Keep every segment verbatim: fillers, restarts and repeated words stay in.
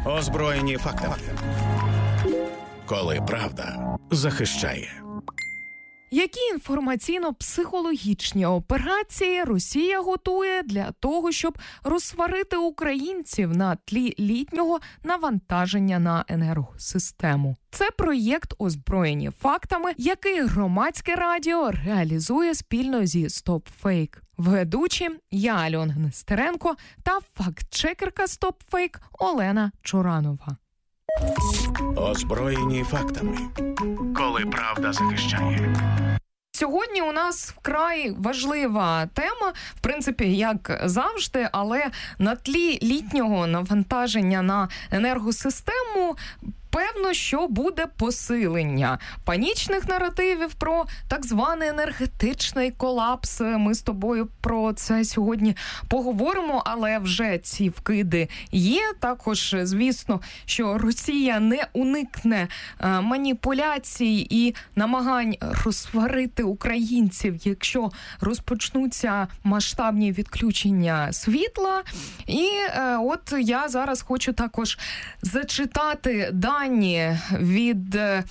Озброєні фактами. Коли правда захищає. Які інформаційно-психологічні операції Росія готує для того, щоб розсварити українців на тлі літнього навантаження на енергосистему? Це проєкт «Озброєні фактами», який Громадське радіо реалізує спільно зі StopFake. Ведучі я, Альона Нестеренко, та фактчекерка StopFake Олена Чуранова. Озброєні фактами. Коли правда захищає. Сьогодні у нас вкрай важлива тема, в принципі, як завжди, але на тлі літнього навантаження на енергосистему певно, що буде посилення панічних наративів про так званий енергетичний колапс. Ми з тобою про це сьогодні поговоримо, але вже ці вкиди є. Також, звісно, що Росія не уникне маніпуляцій і намагань розсварити українців, якщо розпочнуться масштабні відключення світла. І от я зараз хочу також зачитати дані від е,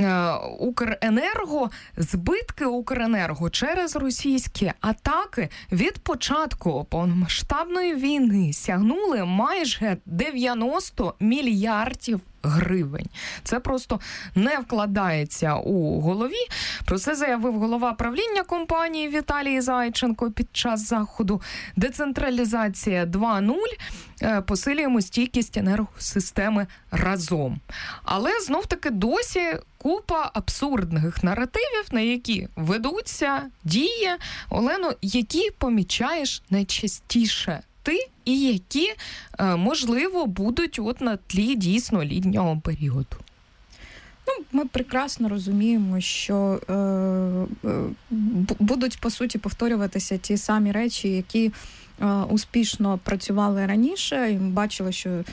Укренерго. Збитки Укренерго через російські атаки від початку повномасштабної війни сягнули майже дев'яносто мільярдів гривень. Це просто не вкладається у голові. Про це заявив голова правління компанії Віталій Зайченко під час заходу «Децентралізація два нуль». Посилюємо стійкість енергосистеми разом. Але знов-таки досі купа абсурдних наративів, на які ведуться дії. Олено, які помічаєш найчастіше ти і які, можливо, будуть от на тлі дійсно літнього періоду? Ну, ми прекрасно розуміємо, що е, е, будуть, по суті, повторюватися ті самі речі, які е, успішно працювали раніше. І ми бачили, що е,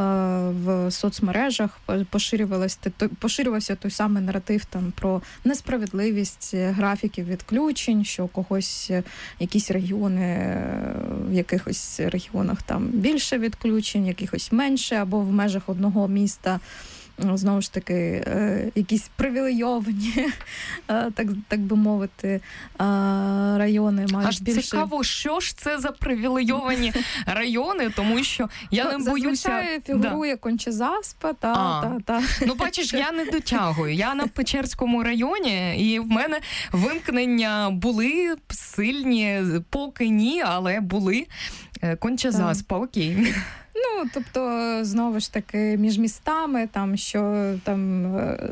в соцмережах поширювався, поширювався той самий наратив там, про несправедливість графіків відключень, що когось, якісь регіони, в якихось регіонах там більше відключень, якихось менше, або в межах одного міста знову ж таки, е, якісь привілейовані, е, так, так би мовити, е, райони мають Аж більше... цікаво, що ж це за привілейовані райони, тому що я ну, не боюся... Зазвичай фігурує да. Кончезаспа, та, та, та. Ну, бачиш, я не дотягую. Я на Печерському районі, і в мене вимкнення були сильні, поки ні, але були. Кончезаспа, окей. Ну, тобто, знову ж таки, між містами, там, що там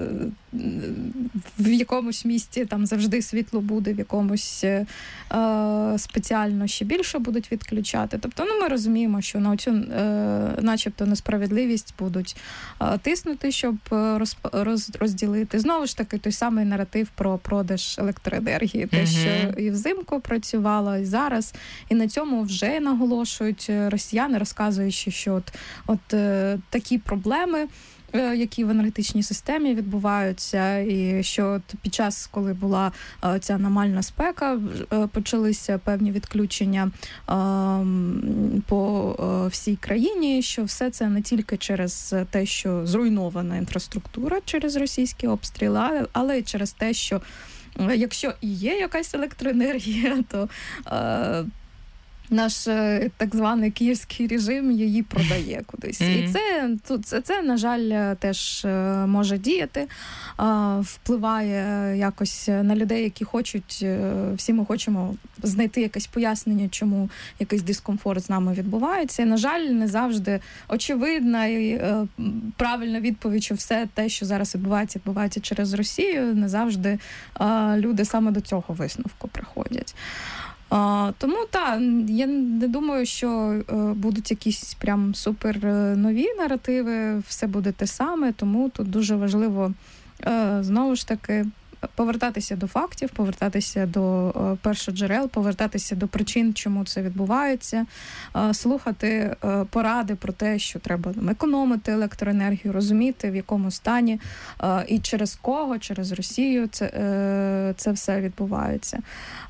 в якомусь місті там завжди світло буде, в якомусь е, спеціально ще більше будуть відключати. Тобто, ну, ми розуміємо, що на цю е, начебто несправедливість будуть е, тиснути, щоб роз, роз, розділити. Знову ж таки, той самий наратив про продаж електроенергії, те, mm-hmm. що і взимку працювало, і зараз. І на цьому вже наголошують росіяни, розказуючи, що от, от е, такі проблеми, які в енергетичній системі відбуваються, і що от під час, коли була е, ця аномальна спека, е, почалися певні відключення е, по е, всій країні, що все це не тільки через те, що зруйнована інфраструктура через російські обстріли, але й через те, що е, якщо і є якась електроенергія, то е, наш так званий київський режим її продає кудись. Mm-hmm. І це, тут, це, це, на жаль, теж може діяти, впливає якось на людей, які хочуть, всі ми хочемо знайти якесь пояснення, чому якийсь дискомфорт з нами відбувається. І, на жаль, не завжди очевидна і правильна відповідь, що все те, що зараз відбувається, відбувається через Росію, не завжди люди саме до цього висновку приходять. А, тому, так, я не думаю, що е, будуть якісь прям супер нові наративи, все буде те саме, тому тут дуже важливо, е, знову ж таки, повертатися до фактів, повертатися до першоджерел, повертатися до причин, чому це відбувається, слухати поради про те, що треба економити електроенергію, розуміти, в якому стані і через кого, через Росію це, це все відбувається.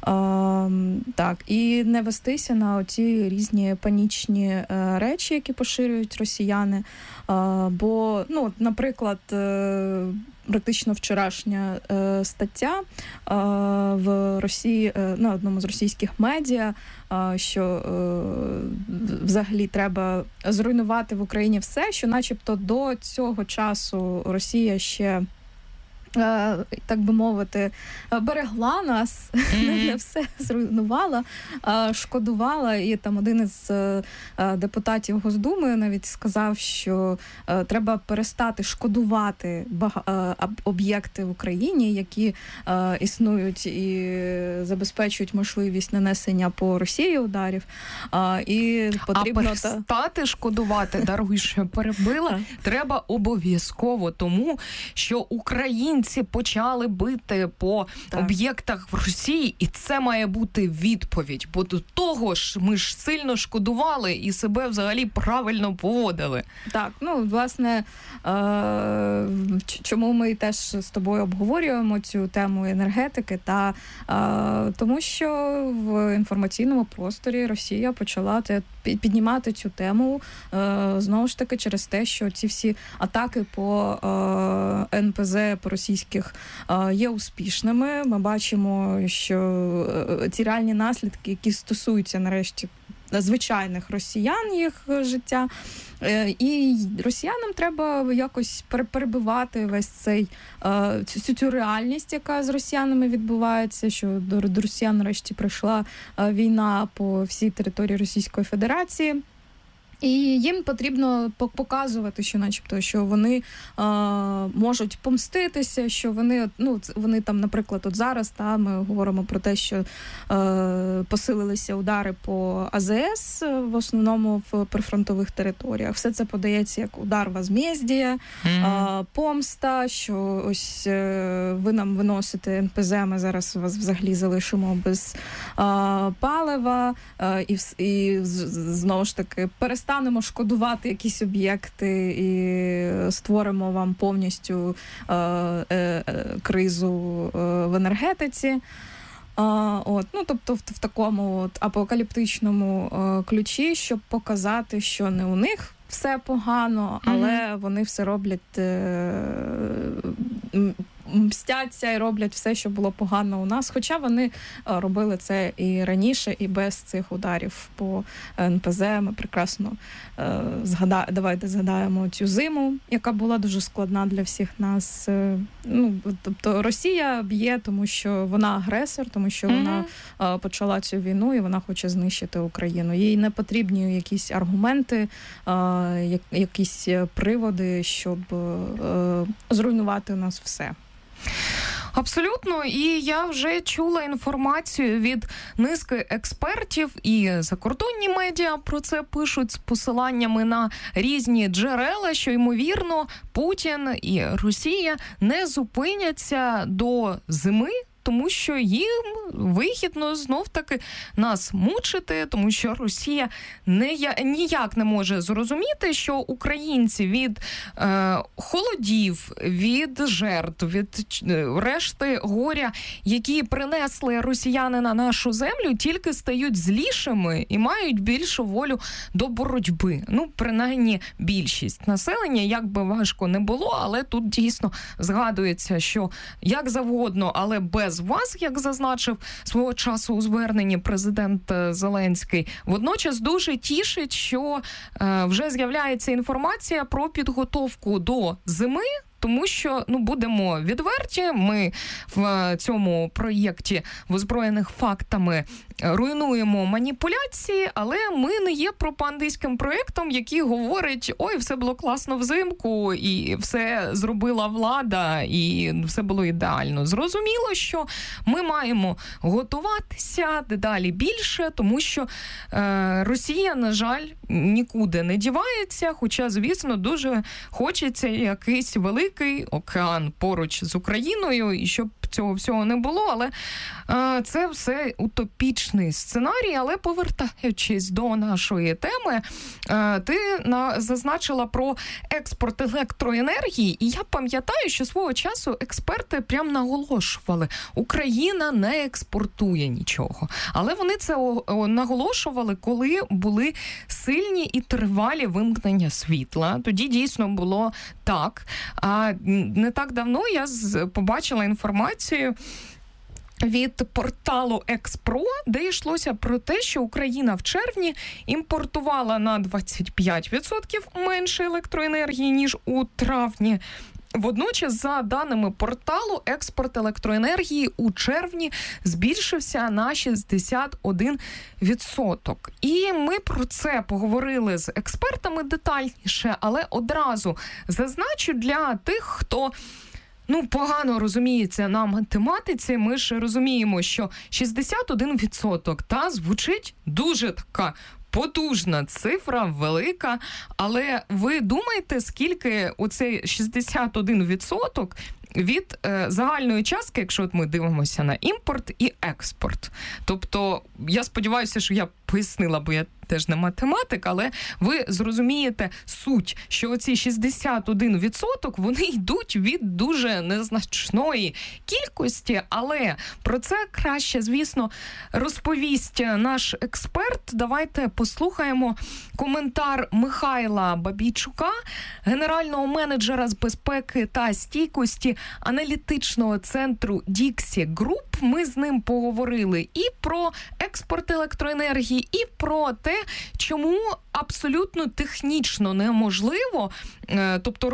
Так, і не вестися на оці різні панічні речі, які поширюють росіяни. Бо, ну, наприклад, практично вчорашня е, стаття е, в Росії, е, на одному з російських медіа, е, що е, взагалі треба зруйнувати в Україні все, що начебто до цього часу Росія ще, е, так би мовити, берегла нас, mm-hmm. не все зруйнувала, а шкодувала. І там один із е, депутатів Госдуми навіть сказав, що е, треба перестати шкодувати бага- е, об'єкти в Україні, які е, існують і забезпечують можливість нанесення по Росії ударів. Е, і потрібно а перестати та... шкодувати, даруй, що перебила, треба обов'язково, тому що Україна почали бити по так. об'єктах в Росії, і це має бути відповідь. Бо до того ж ми ж сильно шкодували і себе взагалі правильно поводили. Так, ну, власне, е- чому ми теж з тобою обговорюємо цю тему енергетики, та е- тому що в інформаційному просторі Росія почала те, піднімати цю тему е- знову ж таки через те, що ці всі атаки по е- ен пе зе, по російських є успішними. Ми бачимо, що ці реальні наслідки, які стосуються нарешті звичайних росіян, їх життя, і росіянам треба якось перебивати весь цей цю, цю реальність, яка з росіянами відбувається, що до, до росіян нарешті прийшла війна по всій території Російської Федерації. І їм потрібно показувати, що начебто, що вони е, можуть помститися, що вони, ну, вони там, наприклад, от зараз, та, ми говоримо про те, що е, посилилися удари по а зе ес, в основному в прифронтових територіях. Все це подається як удар возмездія, mm-hmm. е, помста, що ось е, ви нам виносите ен пе зе, ми зараз вас взагалі залишимо без е, палива, е, і, і знову ж таки перестанемо Станемо шкодувати якісь об'єкти і створимо вам повністю е, е, кризу е, в енергетиці. А, от, ну, тобто в, в такому от апокаліптичному е, ключі, щоб показати, що не у них все погано, але mm-hmm. вони все роблять, е, мстяться і роблять все, що було погано у нас. Хоча вони е, робили це і раніше, і без цих ударів по ен пе зе. Ми прекрасно е, згада... давайте згадаємо цю зиму, яка була дуже складна для всіх нас. Е, ну, тобто Росія б'є, тому що вона агресор, тому що mm-hmm. вона е, почала цю війну і вона хоче знищити Україну. Їй не потрібні якісь аргументи, е, якісь приводи, щоб е, зруйнувати у нас все. Абсолютно, і я вже чула інформацію від низки експертів, і закордонні медіа про це пишуть з посиланнями на різні джерела, що, ймовірно, Путін і Росія не зупиняться до зими, тому що їм вигідно знов-таки нас мучити, тому що Росія не, ніяк не може зрозуміти, що українці від е, холодів, від жертв, від решти горя, які принесли росіяни на нашу землю, тільки стають злішими і мають більшу волю до боротьби. Ну, принаймні, більшість населення, як би важко не було, але тут дійсно згадується, що як завгодно, але без вас, як зазначив свого часу у зверненні президент Зеленський. Водночас дуже тішить, що е, вже з'являється інформація про підготовку до зими, тому що, ну, будемо відверті, ми в цьому проєкті в «Озброєних фактами» руйнуємо маніпуляції, але ми не є пропагандистським проєктом, який говорить, ой, все було класно взимку, і все зробила влада, і все було ідеально. Зрозуміло, що ми маємо готуватися дедалі більше, тому що е, Росія, на жаль, нікуди не дівається, хоча, звісно, дуже хочеться якийсь великий океан поруч з Україною, і щоб цього всього не було, але е, це все утопічний сценарій. Але повертаючись до нашої теми, е, ти на, зазначила про експорт електроенергії, і я пам'ятаю, що свого часу експерти прям наголошували, Україна не експортує нічого. Але вони це о, о, наголошували, коли були сильні і тривалі вимкнення світла. Тоді дійсно було так. А не так давно я з, побачила інформацію від порталу Експро, де йшлося про те, що Україна в червні імпортувала на двадцять п'ять відсотків менше електроенергії, ніж у травні. Водночас, за даними порталу, експорт електроенергії у червні збільшився на шістдесят один відсоток. І ми про це поговорили з експертами детальніше, але одразу зазначу для тих, хто ну, погано розуміється на математиці, ми ж розуміємо, що шістдесят один відсоток, та, звучить дуже така потужна цифра, велика, але ви думаєте, скільки оцей шістдесят один відсоток від е, загальної частки, якщо от ми дивимося на імпорт і експорт? Тобто, я сподіваюся, що я пояснила, бо я теж не математик, але ви зрозумієте суть, що оці шістдесят один відсоток, вони йдуть від дуже незначної кількості, але про це краще, звісно, розповість наш експерт. Давайте послухаємо коментар Михайла Бабійчука, генерального менеджера з безпеки та стійкості аналітичного центру Dixie Group. Ми з ним поговорили і про експорт електроенергії, і про те, чому абсолютно технічно неможливо, тобто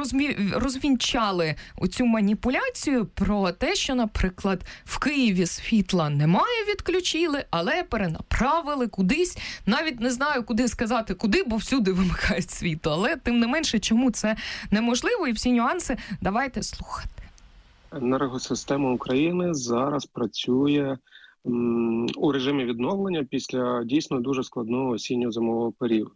розвінчали оцю маніпуляцію про те, що, наприклад, в Києві світла немає, відключили, але перенаправили кудись. Навіть не знаю, куди сказати, куди, бо всюди вимикають світло. Але, тим не менше, чому це неможливо, і всі нюанси давайте слухати. Енергосистема України зараз працює м, у режимі відновлення після дійсно дуже складного осінньо-зимового періоду.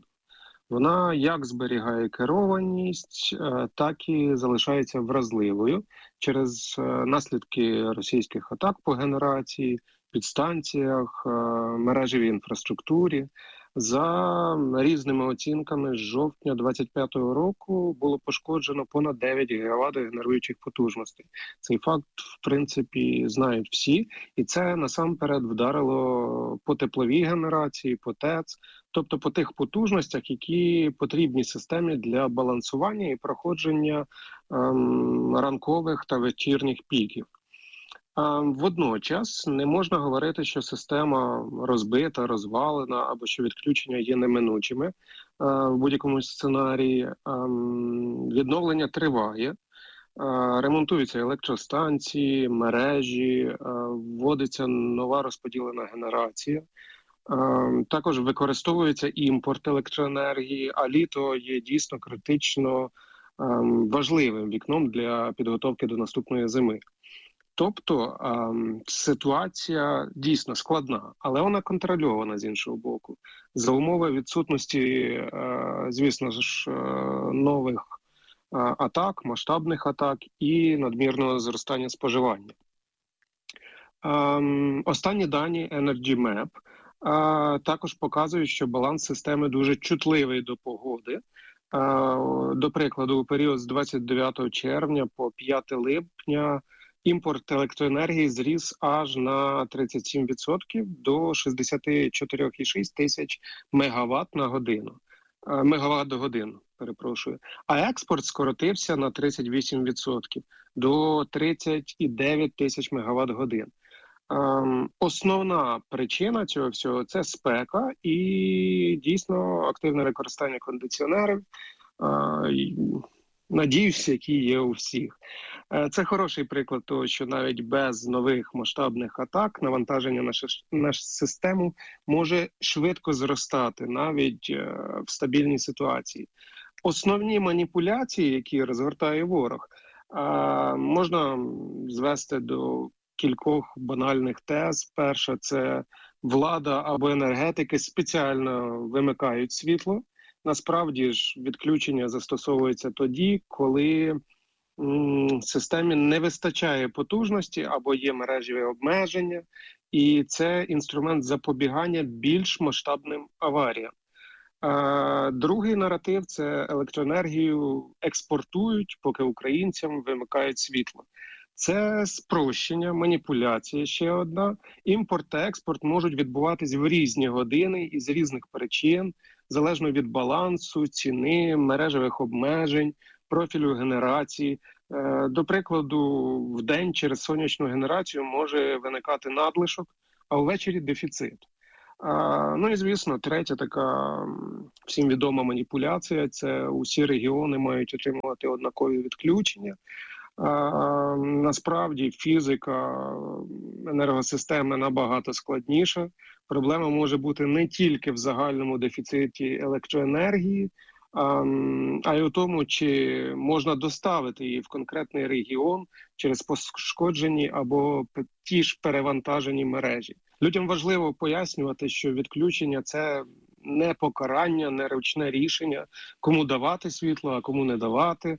Вона як зберігає керованість, так і залишається вразливою через наслідки російських атак по генерації, підстанціях, мережевій інфраструктурі. За різними оцінками, з жовтня двадцять п'ятого року було пошкоджено понад дев'ять гігават генеруючих потужностей. Цей факт, в принципі, знають всі, і це насамперед вдарило по тепловій генерації, по ТЕЦ, тобто по тих потужностях, які потрібні системі для балансування і проходження ем, ранкових та вечірніх піків. Водночас не можна говорити, що система розбита, розвалена або що відключення є неминучими в будь-якому сценарії. Відновлення триває, ремонтуються електростанції, мережі, вводиться нова розподілена генерація. Також використовується імпорт електроенергії, а літо є дійсно критично важливим вікном для підготовки до наступної зими. Тобто ем, ситуація дійсно складна, але вона контрольована з іншого боку. За умови відсутності, е, звісно ж, е, нових е, атак, масштабних атак і надмірного зростання споживання. Ем, останні дані Energy Map е, також показують, що баланс системи дуже чутливий до погоди. Е, до прикладу, у період з двадцять дев'ятого червня по п'яте липня імпорт електроенергії зріс аж на тридцять сім відсотків до шістдесят чотири цілих шість тисяч мегаватт на годину. Мегаватт до годину, перепрошую. А експорт скоротився на тридцять вісім відсотків до тридцять дев'ять тисяч мегаватт годин. Ем, основна причина цього всього – це спека і дійсно активне використання кондиціонерів. Е, Надіюся, які є у всіх. Це хороший приклад того, що навіть без нових масштабних атак навантаження на нашу систему може швидко зростати навіть в стабільній ситуації. Основні маніпуляції, які розгортає ворог, можна звести до кількох банальних тез. Перша – це влада або енергетики спеціально вимикають світло. Насправді ж відключення застосовується тоді, коли м, системі не вистачає потужності або є мережеві обмеження, і це інструмент запобігання більш масштабним аваріям. А, другий наратив – це електроенергію експортують, поки українцям вимикають світло. Це спрощення, маніпуляція ще одна. Імпорт та експорт можуть відбуватись в різні години і з різних причин, залежно від балансу, ціни, мережевих обмежень, профілю генерації. Е, До прикладу, в день через сонячну генерацію може виникати надлишок, а ввечері дефіцит. А, ну і, звісно, третя така всім відома маніпуляція – це усі регіони мають отримувати однакові відключення. А, насправді фізика енергосистеми набагато складніша. Проблема може бути не тільки в загальному дефіциті електроенергії, а, а й у тому, чи можна доставити її в конкретний регіон через пошкоджені або ті ж перевантажені мережі. Людям важливо пояснювати, що відключення – це не покарання, не ручне рішення, кому давати світло, а кому не давати.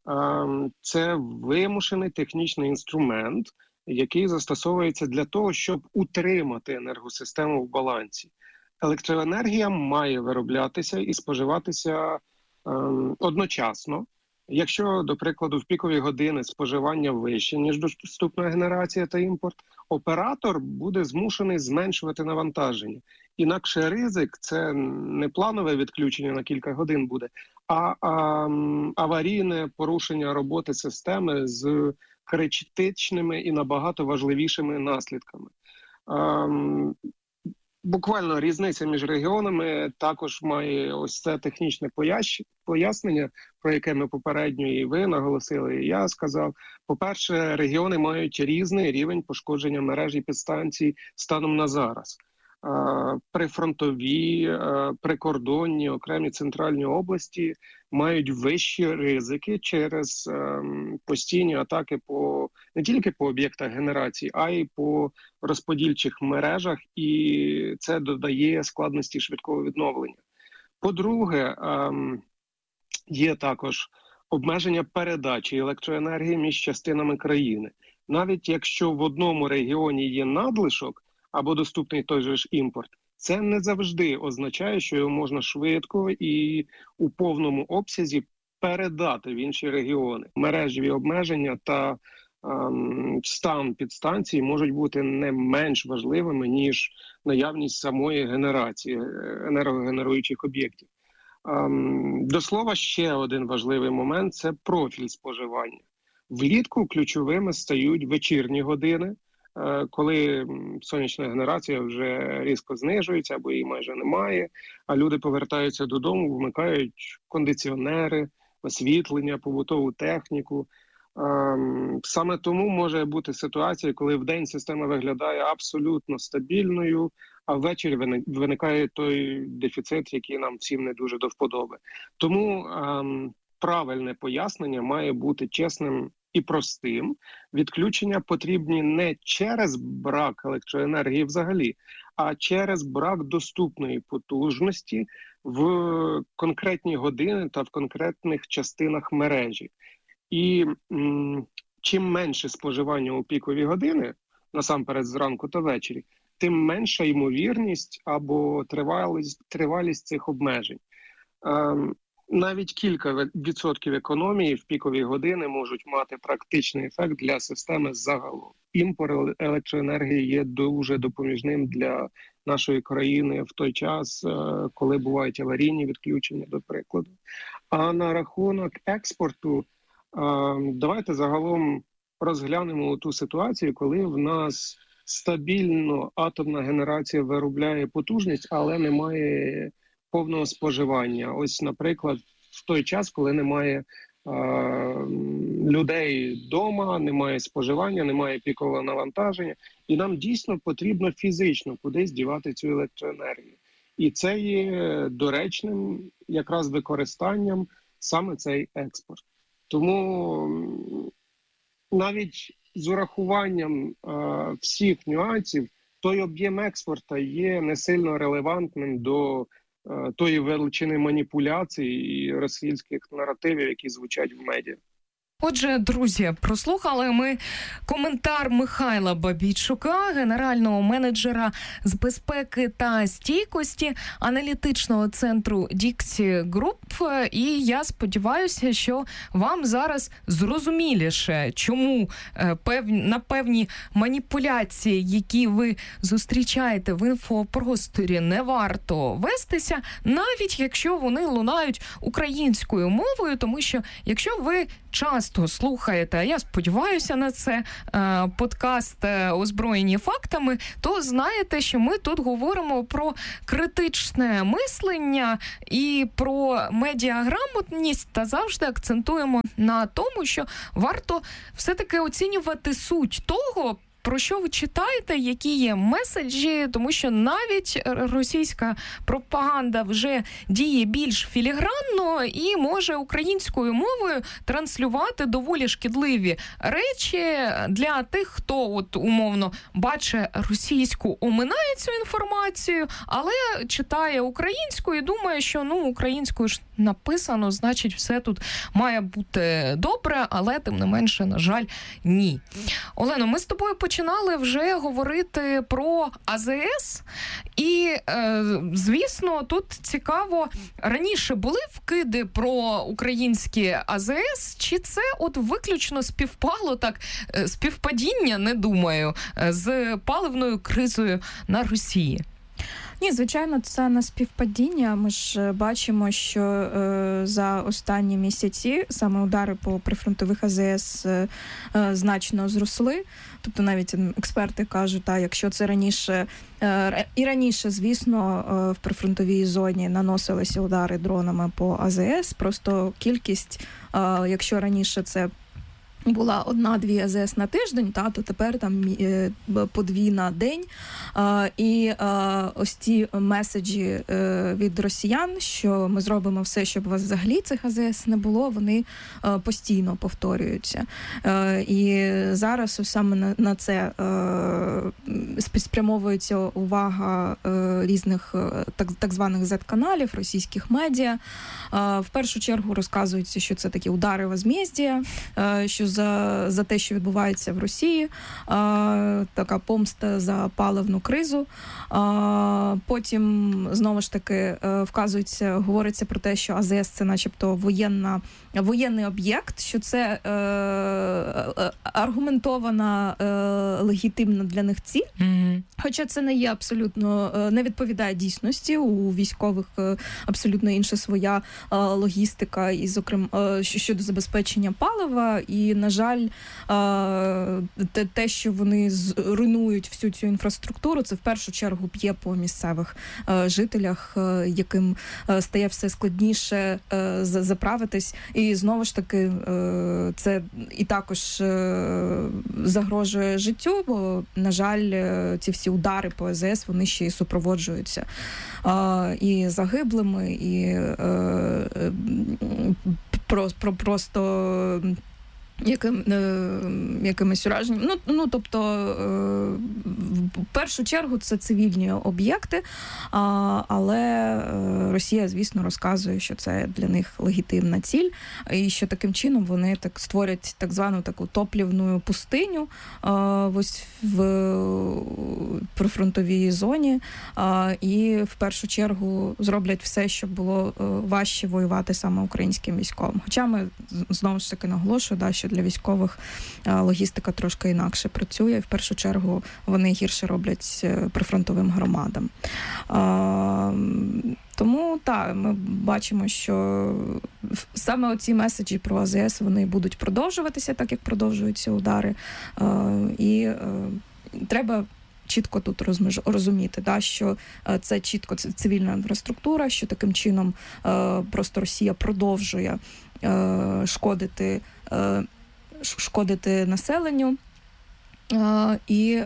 Це вимушений технічний інструмент, який застосовується для того, щоб утримати енергосистему в балансі. Електроенергія має вироблятися і споживатися ем, одночасно. Якщо, до прикладу, в пікові години споживання вище, ніж доступна генерація та імпорт, оператор буде змушений зменшувати навантаження. Інакше ризик – це не планове відключення на кілька годин буде, а, а аварійне порушення роботи системи з критичними і набагато важливішими наслідками. Ем, Буквально різниця між регіонами також має ось це технічне пояснення, про яке ми попередньо і ви наголосили, і я сказав. По-перше, регіони мають різний рівень пошкодження мережі підстанцій станом на зараз. Прифронтові, прикордонні, окремі центральні області мають вищі ризики через постійні атаки по не тільки по об'єктах генерації, а й по розподільчих мережах, і це додає складності швидкого відновлення. По-друге, є також обмеження передачі електроенергії між частинами країни. Навіть якщо в одному регіоні є надлишок, або доступний той же ж імпорт, це не завжди означає, що його можна швидко і у повному обсязі передати в інші регіони. Мережеві обмеження та ем, стан підстанції можуть бути не менш важливими, ніж наявність самої генерації енергогенеруючих об'єктів. Ем, до слова, ще один важливий момент – це профіль споживання. Влітку ключовими стають вечірні години, коли сонячна генерація вже різко знижується або її майже немає, а люди повертаються додому, вмикають кондиціонери, освітлення, побутову техніку. Саме тому може бути ситуація, коли вдень система виглядає абсолютно стабільною, а ввечері виникає той дефіцит, який нам всім не дуже до вподоби. Тому правильне пояснення має бути чесним і простим. Відключення потрібні не через брак електроенергії взагалі, а через брак доступної потужності в конкретні години та в конкретних частинах мережі. І м, чим менше споживання у пікові години, насамперед зранку та ввечері, тим менша ймовірність або тривалість, тривалість цих обмежень. Ем, Навіть кілька відсотків економії в пікові години можуть мати практичний ефект для системи загалом. Імпорт електроенергії є дуже допоміжним для нашої країни в той час, коли бувають аварійні відключення, до прикладу. А на рахунок експорту, давайте загалом розглянемо ту ситуацію, коли в нас стабільно атомна генерація виробляє потужність, але немає повного споживання. Ось, наприклад, в той час, коли немає е, людей вдома, немає споживання, немає пікового навантаження, і нам дійсно потрібно фізично кудись дівати цю електроенергію. І це є доречним якраз використанням саме цей експорт. Тому навіть з урахуванням е, всіх нюансів, той об'єм експорту є не сильно релевантним до тої величини маніпуляцій і російських наративів, які звучать в медіа. Отже, друзі, прослухали ми коментар Михайла Бабійчука, генерального менеджера з безпеки та стійкості аналітичного центру Dixie Group. І я сподіваюся, що вам зараз зрозуміліше, чому певні, на певні маніпуляції, які ви зустрічаєте в інфопросторі, не варто вестися, навіть якщо вони лунають українською мовою, тому що якщо ви часто слухаєте, а я сподіваюся на це, подкаст «Озброєні фактами», то знаєте, що ми тут говоримо про критичне мислення і про медіаграмотність, та завжди акцентуємо на тому, що варто все-таки оцінювати суть того, про що ви читаєте, які є меседжі, тому що навіть російська пропаганда вже діє більш філігранно і може українською мовою транслювати доволі шкідливі речі для тих, хто от умовно бачить російську, оминає цю інформацію, але читає українську і думає, що ну українською ж написано, значить все тут має бути добре, але тим не менше, на жаль, ні. Олено, ми з тобою починали вже говорити про А З С, і, е, звісно, тут цікаво, раніше були вкиди про українські А З С, чи це от виключно співпало, так, співпадіння, не думаю, з паливною кризою на Росії? Ні, звичайно, це не співпадіння. Ми ж бачимо, що е, за останні місяці саме удари по прифронтових А З С е, е, значно зросли. Тобто навіть експерти кажуть, та, якщо це раніше, е, і раніше, звісно, е, в прифронтовій зоні наносилися удари дронами по А З С, просто кількість, е, якщо раніше це була одна-дві А З С на тиждень, та, то тепер там е, по дві на день. Е, і е, ось ці меседжі е, від росіян, що ми зробимо все, щоб у вас взагалі цих А З С не було, вони е, постійно повторюються. Е, і зараз саме на, на це е, спрямовується увага е, різних е, так, так званих зет-каналів, російських медіа. Е, в першу чергу розказується, що це такі удари возмездія, е, що За, за те, що відбувається в Росії, а, така помста за паливну кризу. А, потім, знову ж таки, вказується, говориться про те, що А З С – це начебто воєнна, воєнний об'єкт, що це е, е, аргументована, е, легітимна для них ціль. Mm-hmm. Хоча це не є абсолютно, не відповідає дійсності. У військових абсолютно інша своя логістика, і, зокрема, щодо забезпечення палива. І, на жаль, те, що вони руйнують всю цю інфраструктуру, це в першу чергу б'є по місцевих жителях, яким стає все складніше заправитись. І, знову ж таки, це і також загрожує життю, бо, на жаль, ці всі удари по А З С, вони ще й супроводжуються і загиблими, і про, про, просто яким, якимись ураженням. Ну, ну, тобто, в першу чергу це цивільні об'єкти, але Росія, звісно, розказує, що це для них легітимна ціль, і що таким чином вони так створять так звану таку топлівну пустиню ось в прифронтовій зоні, і в першу чергу зроблять все, щоб було важче воювати саме українським військовим. Хоча ми, знову ж таки, наголошую, да, що для військових логістика трошки інакше працює. В першу чергу вони гірше роблять прифронтовим громадам. Тому, так, ми бачимо, що саме оці меседжі про А З С, вони будуть продовжуватися, так як продовжуються удари. І треба чітко тут розуміти, да, що це чітко цивільна інфраструктура, що таким чином просто Росія продовжує шкодити шкодити населенню і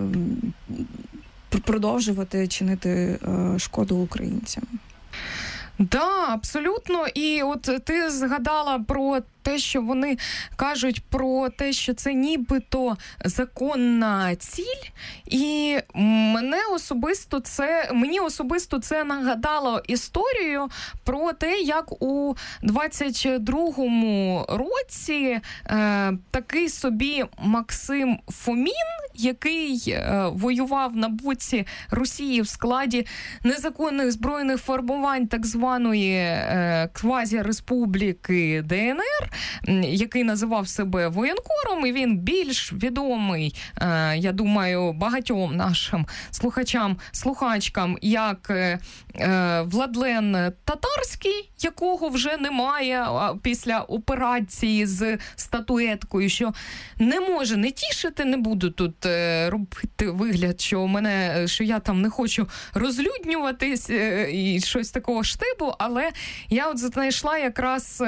продовжувати чинити шкоду українцям. Да, абсолютно. І от ти згадала про те, що вони кажуть про те, що це нібито законна ціль, і мене особисто це, мені особисто це нагадало історію про те, як у двадцять другому році е, такий собі Максим Фомін, який е, воював на боці Росії в складі незаконних збройних формувань так званої е, квазі-республіки ДНР, який називав себе воєнкором, і він більш відомий, е, я думаю, багатьом нашим слухачам, слухачкам, як е, Владлен Татарський, якого вже немає після операції з статуеткою, що не може не тішити, не буду тут е, робити вигляд, що мене, що я там не хочу розлюднюватись е, і щось такого штибу, але я от знайшла якраз